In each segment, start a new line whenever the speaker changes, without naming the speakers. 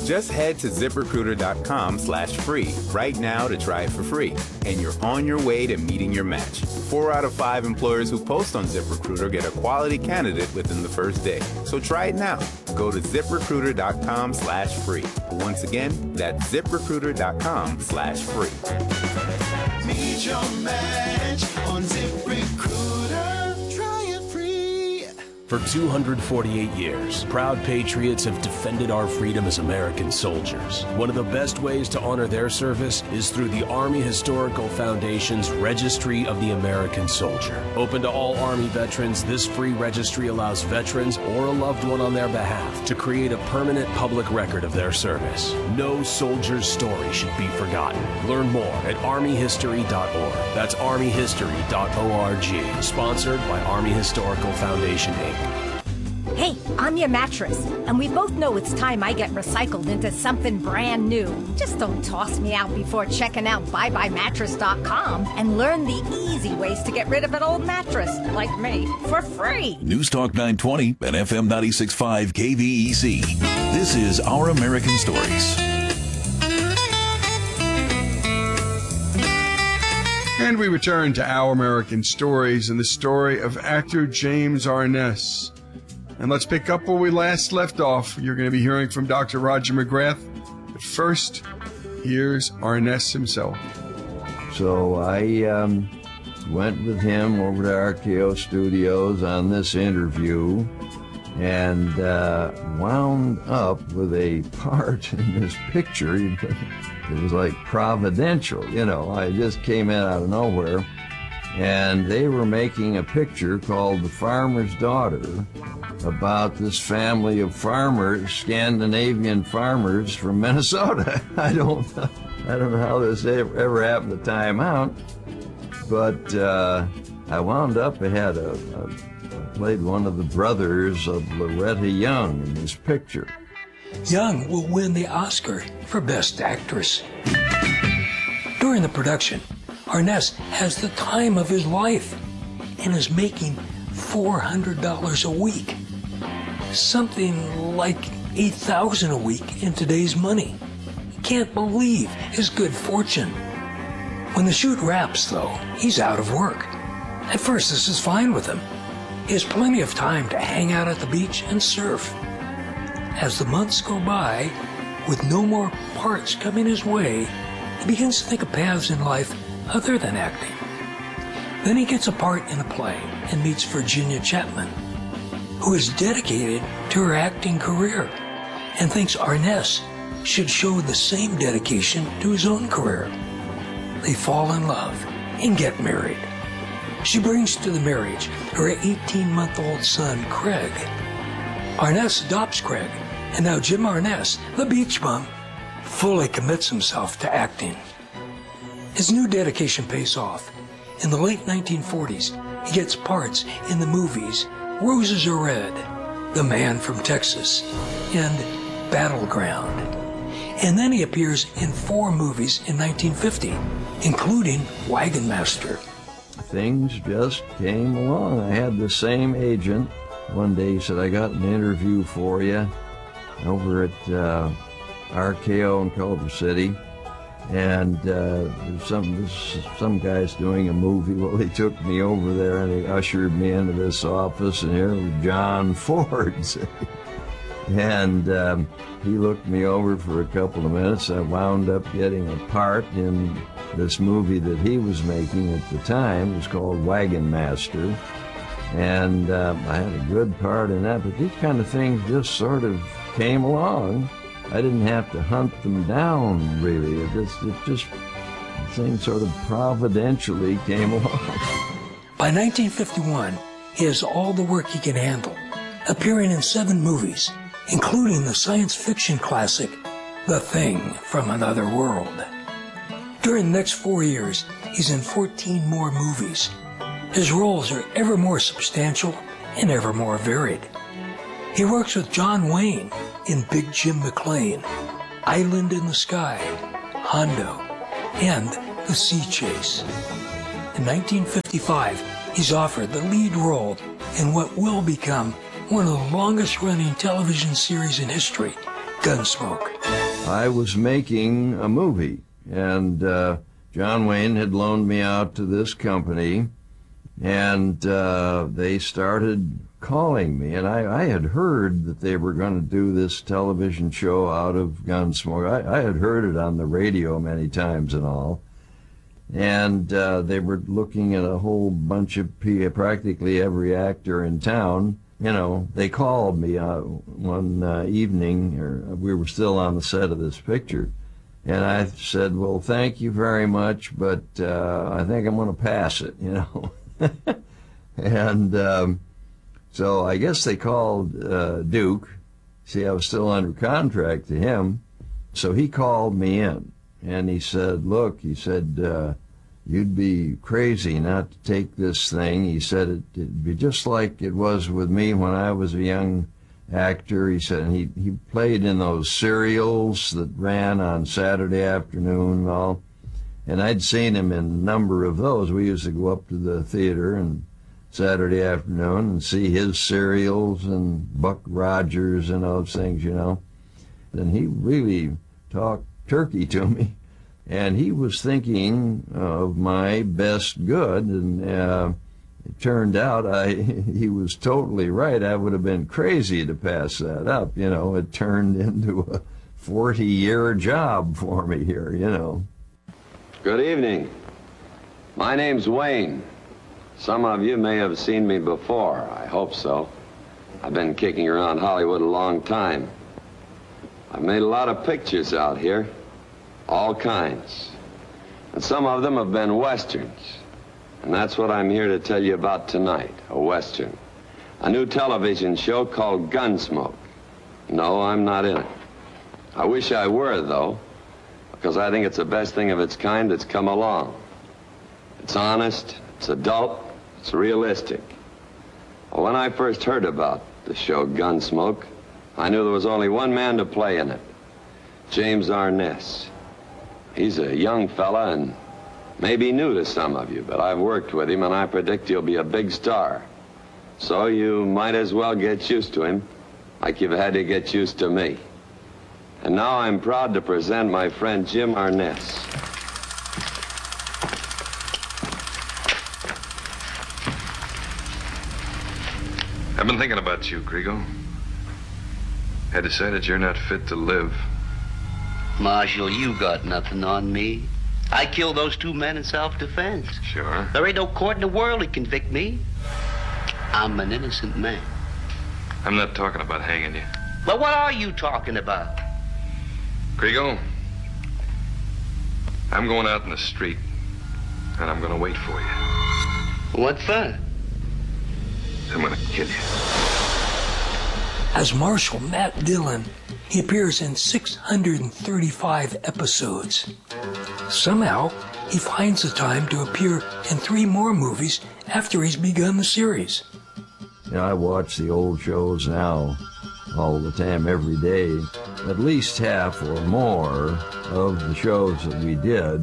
Just head to ZipRecruiter.com/free right now to try it for free, and you're on your way to meeting your match. 4 out of 5 employers who post on ZipRecruiter get a quality candidate within the first day. So try it now. Go to ZipRecruiter.com/free. Once again, that's ZipRecruiter.com/free.
Meet your match on ZipRecruiter. Try it free.
For 248 years, proud patriots have defended our freedom as American soldiers. One of the best ways to honor their service is through the Army Historical Foundation's Registry of the American Soldier. Open to all Army veterans, this free registry allows veterans or a loved one on their behalf to create a permanent public record of their service. No soldier's story should be forgotten. Learn more at armyhistory.org. That's armyhistory.org. Sponsored by Army Historical Foundation, Inc.
Hey, I'm your mattress, and we both know it's time I get recycled into something brand new. Just don't toss me out before checking out BuyBuyMattress.com and learn the easy ways to get rid of an old mattress, like me, for free.
News Talk 920 and FM 96.5 KVEC. This is Our American Stories.
And we return to Our American Stories and the story of actor James Arness. And let's pick up where we last left off. You're going to be hearing from Dr. Roger McGrath. But first, here's Arness himself.
So I went with him over to RKO Studios on this interview and wound up with a part in this picture. It was like providential, you know. I just came in out of nowhere, and they were making a picture called The Farmer's Daughter about this family of farmers, Scandinavian farmers from Minnesota. I don't know how this ever happened to time out, but I wound up, I played one of the brothers of Loretta Young in this picture.
Young will win the Oscar for Best Actress. During the production, Arness has the time of his life and is making $400 a week. Something like $8,000 a week in today's money. He can't believe his good fortune. When the shoot wraps, though, he's out of work. At first, this is fine with him. He has plenty of time to hang out at the beach and surf. As the months go by, with no more parts coming his way, he begins to think of paths in life other than acting. Then he gets a part in a play and meets Virginia Chapman, who is dedicated to her acting career and thinks Arness should show the same dedication to his own career. They fall in love and get married. She brings to the marriage her 18-month-old son, Craig. Arness adopts Craig, and now Jim Arness, the beach bum, fully commits himself to acting. His new dedication pays off. In the late 1940s, he gets parts in the movies Roses Are Red, The Man from Texas, and Battleground. And then he appears in 4 movies in 1950, including Wagon Master.
Things just came along. I had the same agent. One day he said, I got an interview for you over at RKO in Culver City. And there's some guy's doing a movie. Well, he took me over there and he ushered me into this office, and here was John Ford. And he looked me over for a couple of minutes. I wound up getting a part in this movie that he was making at the time. It was called Wagon Master. And I had a good part in that, but these kind of things just sort of came along. I didn't have to hunt them down, really. It just the thing sort of providentially came along.
By 1951, he has all the work he can handle, appearing in 7 movies, including the science fiction classic, The Thing from Another World. During the next 4 years, he's in 14 more movies. His roles are ever more substantial and ever more varied. He works with John Wayne in Big Jim McLean, Island in the Sky, Hondo, and The Sea Chase. In 1955, he's offered the lead role in what will become one of the longest-running television series in history, Gunsmoke.
I was making a movie, and John Wayne had loaned me out to this company, and they started calling me, and I had heard that they were going to do this television show out of Gunsmoke. I had heard it on the radio many times and all, and they were looking at a whole bunch of practically every actor in town. You know, they called me one evening, or we were still on the set of this picture, and I said, well, thank you very much, but I think I'm going to pass it, you know. And so I guess they called Duke. See, I was still under contract to him, so he called me in, and he said, look, he said, you'd be crazy not to take this thing. He said it'd be just like it was with me when I was a young actor. He said, and he played in those serials that ran on Saturday afternoon and all, and I'd seen him in a number of those. We used to go up to the theater and Saturday afternoon and see his serials and Buck Rogers and those things, you know. And he really talked turkey to me. And he was thinking of my best good, and it turned out he was totally right. I would have been crazy to pass that up, you know. It turned into a 40-year job for me here, you know.
Good evening. My name's Wayne. Some of you may have seen me before. I hope so. I've been kicking around Hollywood a long time. I've made a lot of pictures out here. All kinds. And some of them have been westerns. And that's what I'm here to tell you about tonight, a western. A new television show called Gunsmoke. No, I'm not in it. I wish I were, though, because I think it's the best thing of its kind that's come along. It's honest, it's adult, it's realistic. Well, when I first heard about the show Gunsmoke, I knew there was only one man to play in it, James Arness. He's a young fella and maybe new to some of you, but I've worked with him and I predict he'll be a big star. So you might as well get used to him like you've had to get used to me. And now I'm proud to present my friend Jim Arness.
I've been thinking about you, Grego. I decided you're not fit to live.
Marshal, you got nothing on me. I killed those two men in self-defense.
Sure.
There ain't no court in the world that can convict me. I'm an innocent man.
I'm not talking about hanging you.
But what are you talking about?
Grego, I'm going out in the street, and I'm going to wait for you.
What for?
I'm going to kill you.
As Marshal Matt Dillon, he appears in 635 episodes. Somehow, he finds the time to appear in 3 more movies after he's begun the series.
You know, I watch the old shows now all the time, every day. At least half or more of the shows that we did,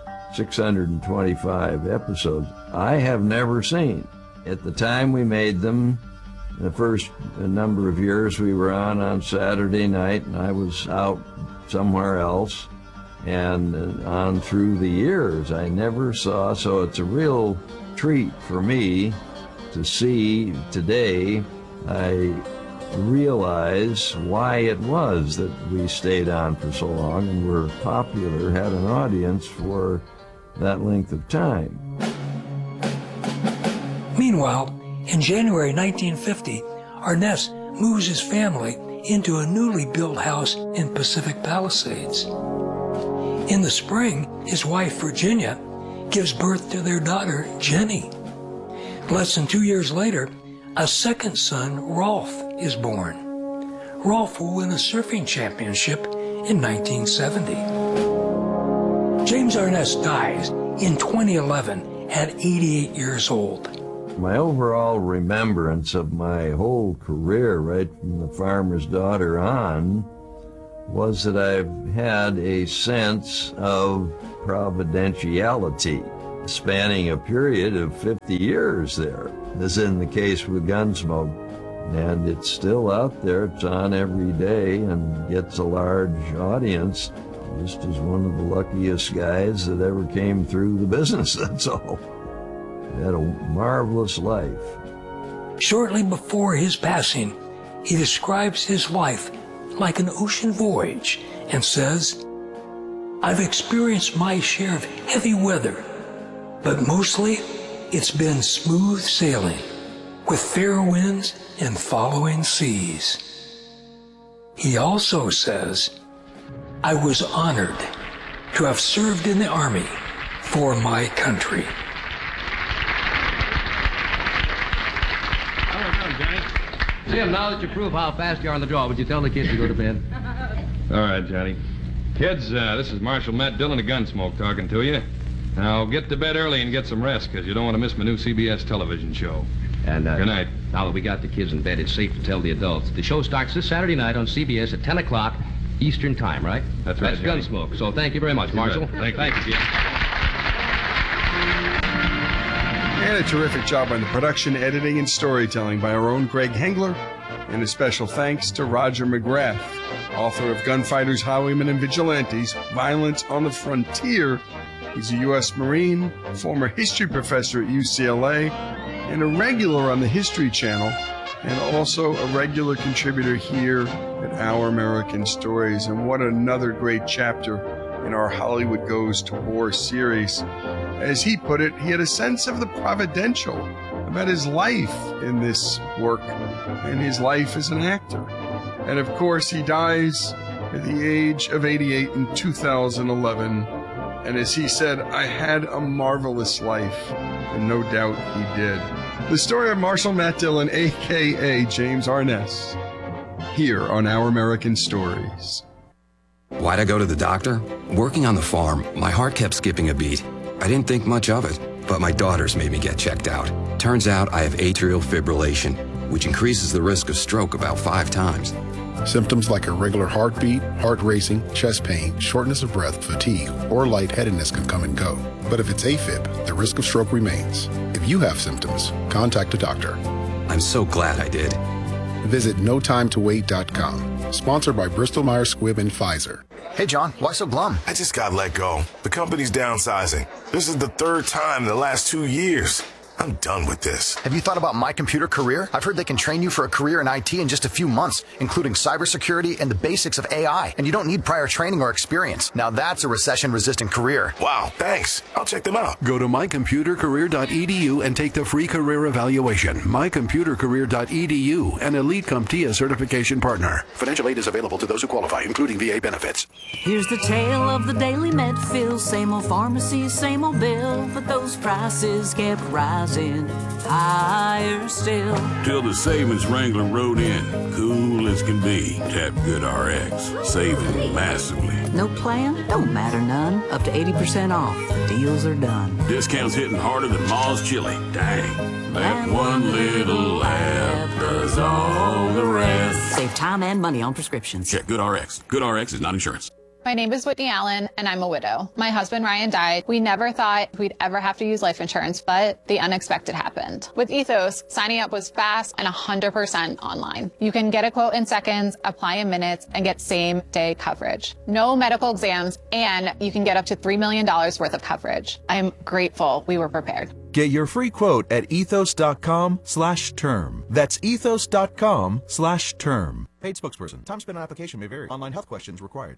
625 episodes, I have never seen. At the time we made them, the first number of years we were on Saturday night, and I was out somewhere else. And on through the years, I never saw, so it's a real treat for me to see today. I realize why it was that we stayed on for so long and were popular, had an audience for that length of time.
Meanwhile, in January 1950, Arness moves his family into a newly built house in Pacific Palisades. In the spring, his wife, Virginia, gives birth to their daughter, Jenny. Less than 2 years later, a second son, Rolf, is born. Rolf will win a surfing championship in 1970. James Arness dies in 2011 at 88 years old.
My overall remembrance of my whole career, right from The Farmer's Daughter on, was that I've had a sense of providentiality spanning a period of 50 years there, as in the case with Gunsmoke. And it's still out there. It's on every day and gets a large audience. Just as one of the luckiest guys that ever came through the business, that's all. He had a marvelous life.
Shortly before his passing, he describes his life like an ocean voyage and says, "I've experienced my share of heavy weather, but mostly it's been smooth sailing with fair winds and following seas." He also says, "I was honored to have served in the Army for my country."
Jim, now that you prove how fast you are on the draw, would you tell the kids to go to bed?
All right, Johnny. Kids, this is Marshal Matt Dillon of Gunsmoke talking to you. Now, get to bed early and get some rest, because you don't want to miss my new CBS television show.
And,
good night.
Now that we got the kids in bed, it's safe to tell the adults. The show starts this Saturday night on CBS at 10 o'clock Eastern Time, right?
That's right,
That's Gunsmoke. So thank you very much, Marshal.
Thank you.
Jim.
And a terrific job on the production, editing, and storytelling by our own Greg Hengler. And a special thanks to Roger McGrath, author of Gunfighters, Highwaymen, and Vigilantes, Violence on the Frontier. He's a U.S. Marine, former history professor at UCLA, and a regular on the History Channel, and also a regular contributor here at Our American Stories. And what another great chapter in our Hollywood Goes to War series. As he put it, he had a sense of the providential about his life in this work and his life as an actor. And of course, he dies at the age of 88 in 2011. And as he said, "I had a marvelous life," and no doubt he did. The story of Marshal Matt Dillon, a.k.a. James Arness, here on Our American Stories.
Why'd I go to the doctor? Working on the farm, my heart kept skipping a beat. I didn't think much of it, but my daughters made me get checked out. Turns out I have atrial fibrillation, which increases the risk of stroke about 5 times.
Symptoms like irregular heartbeat, heart racing, chest pain, shortness of breath, fatigue, or lightheadedness can come and go. But if it's AFib, the risk of stroke remains. If you have symptoms, contact a doctor.
I'm so glad I did.
Visit notimetowait.com. Sponsored by Bristol Myers Squibb and Pfizer.
Hey, John, why so glum?
I just got let go. The company's downsizing. This is the 3rd time in the last 2 years. I'm done with this.
Have you thought about My Computer Career? I've heard they can train you for a career in IT in just a few months, including cybersecurity and the basics of AI. And you don't need prior training or experience. Now that's a recession-resistant career.
Wow, thanks. I'll check them out.
Go to mycomputercareer.edu and take the free career evaluation. Mycomputercareer.edu, an Elite CompTIA certification partner. Financial aid is available to those who qualify, including VA benefits.
Here's the tale of the daily med fill. Same old pharmacy, same old bill, but those prices kept rising higher still.
Till the savings Wrangler rode in, cool as can be. Tap GoodRx, saving massively.
No plan? Don't matter none. Up to 80% off. The deals are done.
Discounts hitting harder than Ma's chili. Dang. That one little app does all the rest.
Save time and money on prescriptions.
Check GoodRx. GoodRx is not insurance.
My name is Whitney Allen, and I'm a widow. My husband, Ryan, died. We never thought we'd ever have to use life insurance, but the unexpected happened. With Ethos, signing up was fast and 100% online. You can get a quote in seconds, apply in minutes, and get same-day coverage. No medical exams, and you can get up to $3 million worth of coverage. I'm grateful we were prepared.
Get your free quote at ethos.com/term. That's ethos.com/term. Paid spokesperson. Time spent on application may vary. Online health questions required.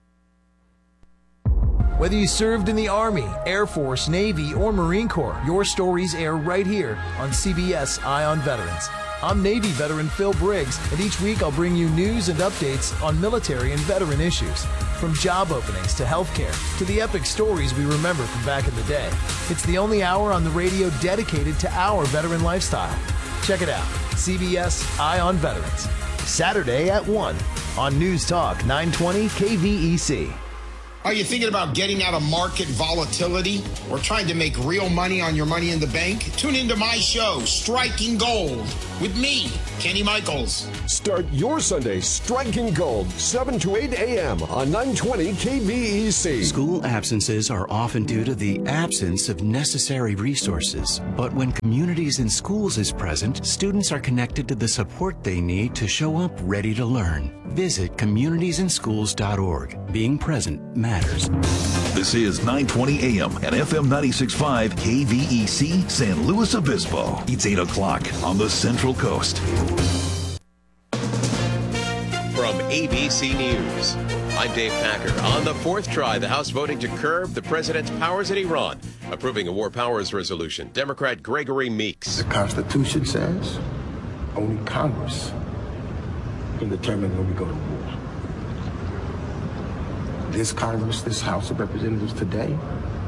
Whether you served in the Army, Air Force, Navy, or Marine Corps, your stories air right here on CBS Eye on Veterans. I'm Navy veteran Phil Briggs, and each week I'll bring you news and updates on military and veteran issues. From job openings to healthcare to the epic stories we remember from back in the day. It's the only hour on the radio dedicated to our veteran lifestyle. Check it out, CBS Eye on Veterans. Saturday at 1 on News Talk 920 KVEC.
Are you thinking about getting out of market volatility or trying to make real money on your money in the bank? Tune into my show, Striking Gold, with me, Kenny Michaels.
Start your Sunday striking gold, 7 to 8 a.m. on 920 KVEC.
School absences are often due to the absence of necessary resources. But when Communities in Schools is present, students are connected to the support they need to show up ready to learn. Visit communitiesinschools.org. Being present matters.
This is 920 AM and FM 96.5 KVEC San Luis Obispo. It's 8 o'clock on the Central Coast.
From ABC News, I'm Dave Packer. On the fourth try, the House voting to curb the president's powers in Iran, approving a war powers resolution. Democrat Gregory Meeks.
The Constitution says only Congress can determine when we go to war. This Congress, this House of Representatives today,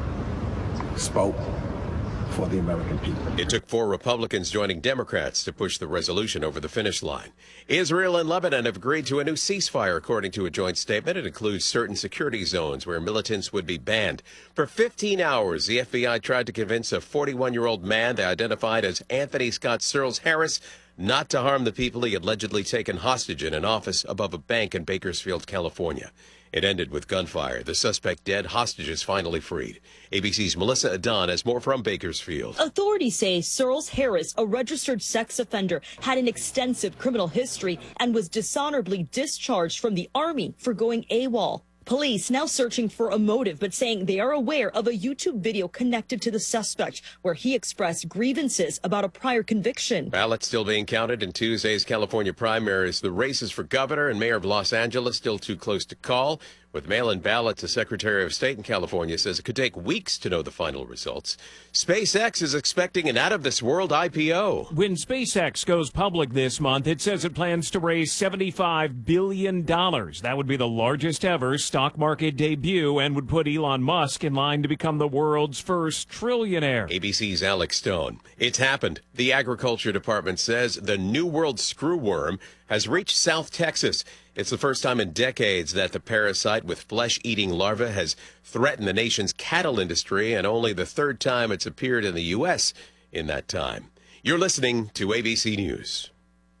spoke for the American people.
It took 4 Republicans joining Democrats to push the resolution over the finish line. Israel and Lebanon have agreed to a new ceasefire, according to a joint statement. It includes certain security zones where militants would be banned. For 15 hours, the FBI tried to convince a 41-year-old man they identified as Anthony Scott Searles Harris not to harm the people he had allegedly taken hostage in an office above a bank in Bakersfield, California. It ended with gunfire. The suspect dead, hostages finally freed. ABC's Melissa Adon has more from Bakersfield.
Authorities say Searles Harris, a registered sex offender, had an extensive criminal history and was dishonorably discharged from the Army for going AWOL. Police now searching for a motive, but saying they are aware of a YouTube video connected to the suspect where he expressed grievances about a prior conviction.
Ballots still being counted in Tuesday's California primaries. The races for governor and mayor of Los Angeles still too close to call. With mail-in ballots, the Secretary of State in California says it could take weeks to know the final results. SpaceX is expecting an out-of-this-world IPO.
When SpaceX goes public this month, it says it plans to raise $75 billion. That would be the largest ever stock market debut and would put Elon Musk in line to become the world's first trillionaire.
ABC's Alex Stone. It's happened. The Agriculture Department says the New World screwworm has reached South Texas. It's the first time in decades that the parasite with flesh-eating larvae has threatened the nation's cattle industry, and only the third time it's appeared in the U.S. in that time. You're listening to ABC News.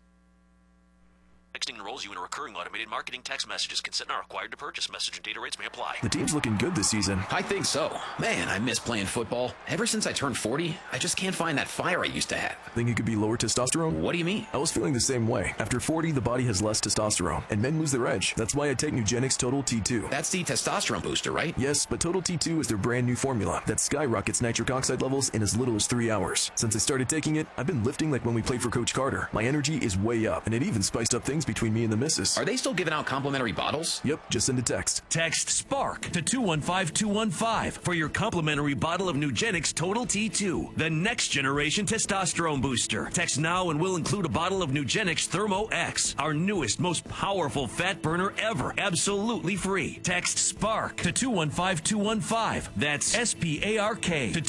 Texting enrolls you in a recurring automated marketing text messages. Consent not required to purchase. Message and data rates may apply.
The team's looking good this season.
I think so. Man, I miss playing football. Ever since I turned 40, I just can't find that fire I used to have.
Think it could be lower testosterone?
What do you mean?
I was feeling the same way. After 40, the body has less testosterone, and men lose their edge. That's why I take Nugenix Total T2.
That's the testosterone booster, right?
Yes, but Total T2 is their brand new formula that skyrockets nitric oxide levels in as little as 3 hours. Since I started taking it, I've been lifting like when we played for Coach Carter. My energy is way up, and it even spiced up things between me and the missus.
Are they still giving out complimentary bottles?
Yep, just send a text.
Text SPARK to 215-215 for your complimentary bottle of Nugenix Total T2, the next generation testosterone booster. Text now and we'll include a bottle of Nugenix Thermo X, our newest, most powerful fat burner ever, absolutely free. Text SPARK to 215-215. That's SPARK to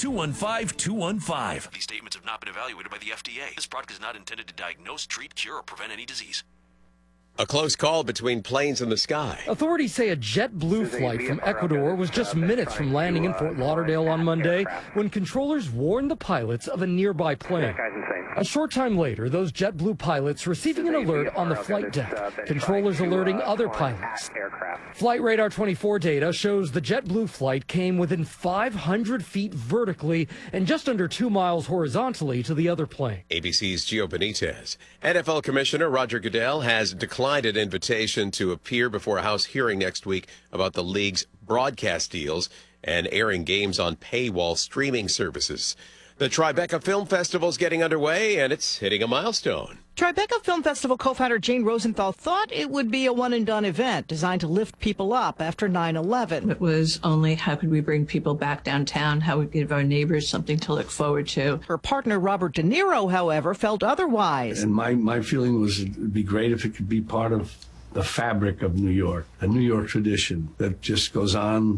215-215.
These statements have not been evaluated by the FDA. This product is not intended to diagnose, treat, cure, or prevent any disease.
A close call between planes in the sky.
Authorities say a JetBlue flight from Ecuador was just minutes from landing in Fort Lauderdale on Monday when controllers warned the pilots of a nearby plane. A short time later, those JetBlue pilots receiving an alert on the flight deck, controllers alerting other pilots. Flight Radar 24 data shows the JetBlue flight came within 500 feet vertically and just under 2 miles horizontally to the other plane.
ABC's Gio Benitez. NFL Commissioner Roger Goodell has declined an invitation to appear before a House hearing next week about the league's broadcast deals and airing games on paywall streaming services. The Tribeca Film Festival is getting underway, and it's hitting a milestone.
Tribeca Film Festival co-founder Jane Rosenthal thought it would be a one-and-done event designed to lift people up after 9/11.
It was only how could we bring people back downtown, how we give our neighbors something to look forward to.
Her partner Robert De Niro, however, felt otherwise.
And my feeling was it would be great if it could be part of the fabric of New York, a New York tradition that just goes on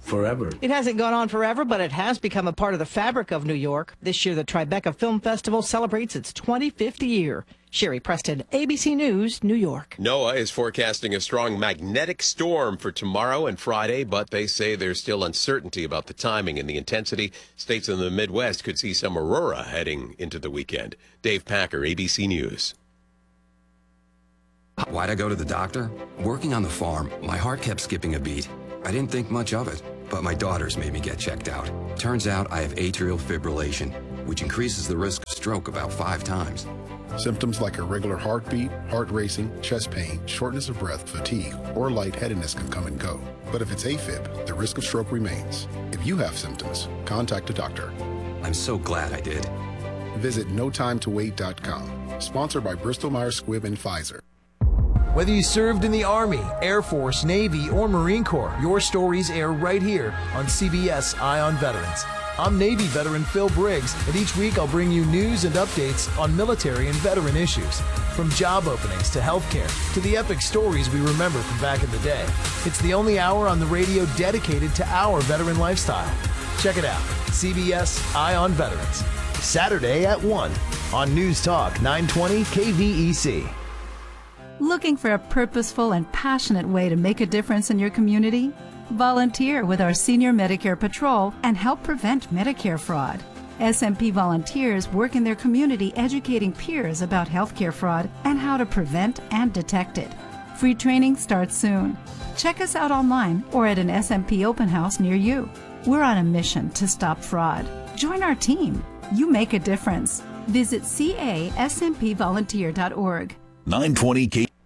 forever.
It hasn't gone on forever, but it has become a part of the fabric of New York. This year, the Tribeca Film Festival celebrates its 25th year. Sherry Preston, ABC News, New York.
NOAA is forecasting a strong magnetic storm for tomorrow and Friday, but they say there's still uncertainty about the timing and the intensity. States in the Midwest could see some aurora heading into the weekend. Dave Packer, ABC News.
Why'd I go to the doctor? Working on the farm, my heart kept skipping a beat. I didn't think much of it, but my daughters made me get checked out. Turns out I have atrial fibrillation, which increases the risk of stroke about 5 times.
Symptoms like irregular heartbeat, heart racing, chest pain, shortness of breath, fatigue, or lightheadedness can come and go. But if it's AFib, the risk of stroke remains. If you have symptoms, contact a doctor.
I'm so glad I did.
Visit notimetowait.com. Sponsored by Bristol Myers Squibb and Pfizer.
Whether you served in the Army, Air Force, Navy, or Marine Corps, your stories air right here on CBS Eye on Veterans. I'm Navy veteran Phil Briggs, and each week I'll bring you news and updates on military and veteran issues. From job openings to healthcare to the epic stories we remember from back in the day. It's the only hour on the radio dedicated to our veteran lifestyle. Check it out, CBS Eye on Veterans. Saturday at 1 on News Talk 920 KVEC.
Looking for a purposeful and passionate way to make a difference in your community? Volunteer with our Senior Medicare Patrol and help prevent Medicare fraud. SMP volunteers work in their community educating peers about healthcare fraud and how to prevent and detect it. Free training starts soon. Check us out online or at an SMP open house near you. We're on a mission to stop fraud. Join our team. You make a difference. Visit caSMPvolunteer.org.
920 K.